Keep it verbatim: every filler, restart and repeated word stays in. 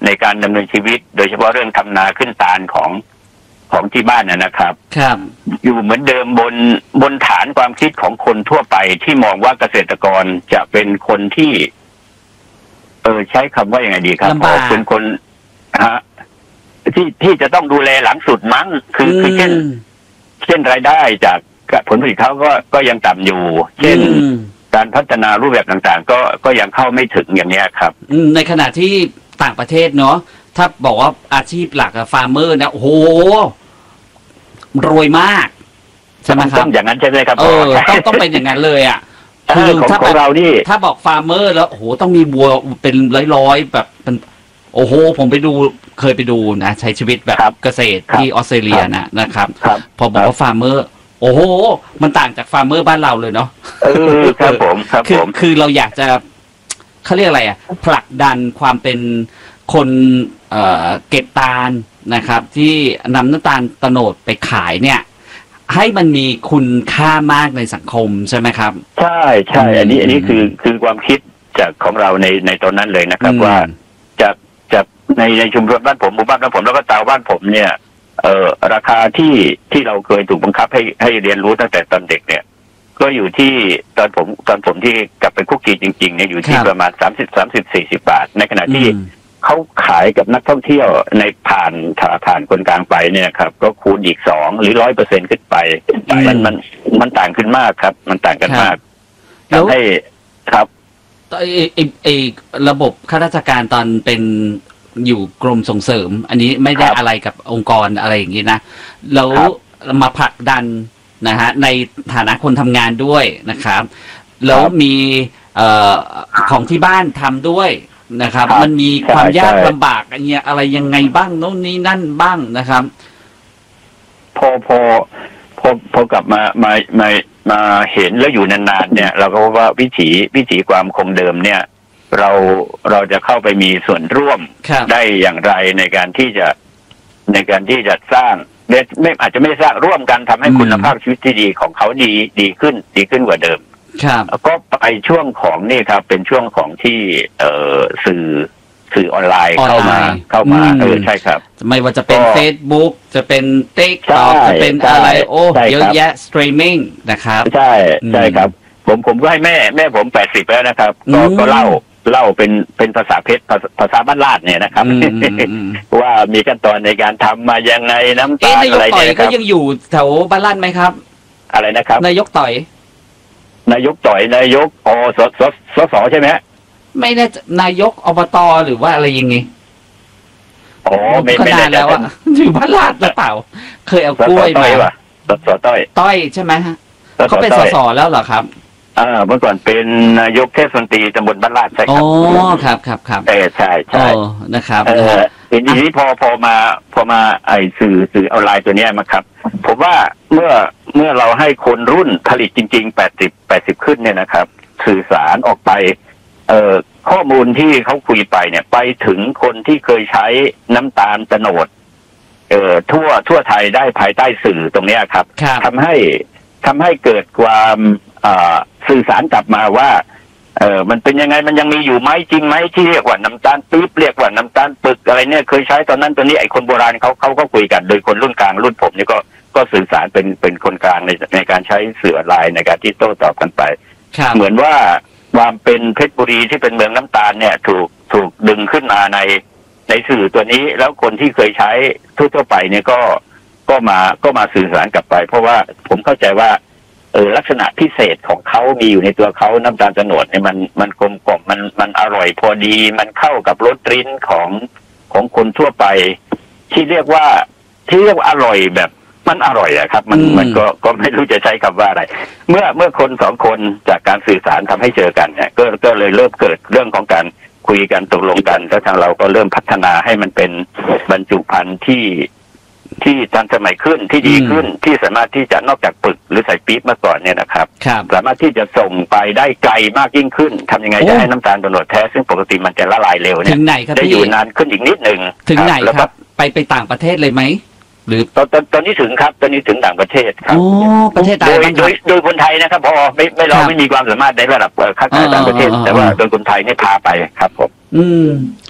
ในการดำเนินชีวิตโดยเฉพาะเรื่องทำนาขึ้นตาลของของที่บ้านนะครับครับอยู่เหมือนเดิมบนบนฐานความคิดของคนทั่วไปที่มองว่าเกษตรกรจะเป็นคนที่เออใช้คำว่าอย่างไงดีครับเป็นคนฮะที่ที่จะต้องดูแลหลังสุดมั้งคือคือเช่นเช่นรายได้จากผลผลิตเขาก็ก็ยังต่ำอยู่เช่นการพัฒนารูปแบบต่างๆก็ก็ยังเข้าไม่ถึงอย่างนี้ครับในขณะที่ต่างประเทศเนาะถ้าบอกว่าอาชีพหลักฟาร์มเมอร์นะโอ้โหรวยมากใช่ไหมครับต้องอย่างนั้นใช่ไหมครับเออต้องต้องเป็นอย่างนั้นเลยอ่ะคือถ้าของเรานี่ถ้าบอกฟาร์มเมอร์แล้วโอ้โหต้องมีบัวเป็นร้อยๆแบบเป็นโอ้โหผมไปดูเคยไปดูนะใช้ชีวิตแบบเกษตรที่ออสเตรเลียนะนะครับพอบอกว่าฟาร์มเมอร์โอ้โหมันต่างจากฟาร์มเมอร์บ้านเราเลยเนาะเออครับผมครับผมคือเราอยากจะเขาเรียกอะไรอ่ะผลักดันความเป็นคนเอ่อเก็บตาลนะครับที่นำน้ำตาลโตนดไปขายเนี่ยให้มันมีคุณค่ามากในสังคมใช่ไหมครับใช่ใช่อันนี้อันนี้คือคือความคิดจากของเราในในตอนนั้นเลยนะครับว่าจากจากในในชุมชนบ้านผมหมู่บ้านบ้านผมแล้วก็ตาวบ้านผมเนี่ยเอ่อราคาที่ที่เราเคยถูกบังคับให้ให้เรียนรู้ตั้งแต่ตอนเด็กเนี่ยก็อยู่ที่ตอนผมตอนผมที่กลับไปคุกกี้จริงๆเนี่ยอยู่ที่ประมาณสามสิบสามสิบสี่สิบบาทในขณะที่เขาขายกับนักท่องเที่ยวในผ่านผ่านคนกลางไปเนี่ยครับก็คูณอีกสองหรือร้อยเปอร์เซ็นต์ขึ้นไปมันมันมันต่างขึ้นมากครับมันต่างกันมากทำให้ครับไอไอไอระบบข้าราชการตอนเป็นอยู่กรมส่งเสริมอันนี้ไม่ได้อะไรกับองค์กรอะไรอย่างนี้นะแล้วมาผลักดันนะฮะในฐานะคนทำงานด้วยนะครับแล้วมีเอ่อของที่บ้านทำด้วยนะครับมันมีความยากลำบากอะไรเงี้ยอะไรยังไงบ้างโน่นนี่นั่นบ้างนะครับพอพอพอพอกลับมามามามาเห็นแล้วอยู่นานๆเนี่ยเราก็ว่าวิถีวิถีความคงเดิมเนี่ยเราเราจะเข้าไปมีส่วนร่วมได้อย่างไรในการที่จะในการที่จะสร้างไม่อาจจะไม่สร้างร่วมกันทำให้คุณภาพชีวิตที่ดีของเขาดีดีขึ้นดีขึ้นกว่าเดิมครับก็ไปช่วงของนี่ครับเป็นช่วงของที่เอ่อสื่อสื่อออนไลน์เข้ามาเข้ามาเออใช่ครับไม่ว่าจะเป็น Facebook จะเป็น TikTok จะเป็นอะไรโอ้เยอะแยะสตรีมมิ่งนะครับใช่ใช่ครับผมผมก็ให้แม่แม่ผมแปดสิบแล้วนะครับก็ก็เล่าเล่าเป็นเป็นภาษาเพชรภาษาบ้านลาดเนี่ยนะครับว่ามีขั้นตอนในการทำมายังไงน้ำตาลอะไรเนี่ยนะครับนายกต่อยก็ยังอยู่แถวบ้านลาดไหมครับอะไรนะครับนายกต่อยนายกต่อยนายกอสสสสใช่ไหมฮะไม่แน่นายกอบตหรือว่าอะไรยังไงอ๋อไม่ไม่นานแล้วอ่ะอยู่บ้านลาดหรือเปล่าเคยเอากล้วยมาสสต้อยต้อยใช่ไหมฮะเขาเป็นสสแล้วเหรอครับอ่าเมื่อก่อนเป็นนายกเทศมนตรีตำบลบ้านลาดใช่ครับอ๋อครับครับครับเออใช่ใช่นะครับเออทีนี้พอพอมาพอมาไอสื่อสื่อออนไลน์ตัวนี้มาครับผมว่าเมื่อเมื่อเราให้คนรุ่นผลิตจริงๆแปดสิบแปดสิบขึ้นเนี่ยนะครับสื่อสารออกไปเอ่อข้อมูลที่เขาคุยไปเนี่ยไปถึงคนที่เคยใช้น้ำตาลโตนดเอ่อทั่วทั่วไทยได้ภายใต้สื่อตรงนี้ครับทำให้ทำให้เกิดความสื่อสารกลับมาว่าเออมันเป็นยังไงมันยังมีอยู่ไหมจริงไหมที่เรียกว่าน้ำตาลปี๊บเรียกว่าน้ำตาลปึกอะไรเนี่ยเคยใช้ตอนนั้นตอนนี้ไอ้คนโบราณเขาเขาก็คุยกันโดยคนรุ่นกลางรุ่นผมนี่ก็ก็สื่อสารเป็นเป็นคนกลางในในการใช้สื่อออนไลน์ในการที่โต้ตอบกันไปเหมือนว่าความเป็นเพชรบุรีที่เป็นเมืองน้ำตาลเนี่ยถูกถูกดึงขึ้นมาในในสื่อตัวนี้แล้วคนที่เคยใช้ทั่วๆไปเนี่ยก็ก็มาก็มาสื่อสารกลับไปเพราะว่าผมเข้าใจว่าเออลักษณะพิเศษของเขามีอยู่ในตัวเขาน้ำตาลโตนดเนี่ยมันมันกลมกล่อมมันมันอร่อยพอดีมันเข้ากับรสลิ้นของของคนทั่วไปที่เรียกว่าที่เรียกว่าอร่อยแบบมันอร่อยอะครับมันมันก็ก็ไม่รู้จะใช้คำว่าอะไรเมื่อเมื่อคนสองคนจากการสื่อสารทำให้เจอกันเนี่ยก็ก็เลยเริ่มเกิดเรื่องของการคุยกันตกลงกันแล้วทางเราก็เริ่มพัฒนาให้มันเป็นบรรจุภัณฑ์ที่ที่ทันสมัยขึ้นที่ดีขึ้นที่สามารถที่จะนอกจากปึกหรือใส่ปี๊บมาก่อนเนี่ยนะครับสามารถที่จะส่งไปได้ไกลมากยิ่งขึ้นทำยังไงจะให้น้ำตาลโตนดแท้ซึ่งปกติมันจะละลายเร็วเนี่ยได้อยู่นานขึ้นอีกนิดหนึ่งถึงไหนครับไปไปต่างประเทศเลยไหมหรือตอนตอนตอนนี้ถึงครับตอนนี้ถึงต่างประเทศครับโอ้ประเทศต่างโดยโดยโดยคนไทยนะครับพอไม่ไม่เราไม่มีความสามารถในระดับข้างต่างประเทศแต่ว่าโดยคนไทยเนี่ยพาไปครับผมอืม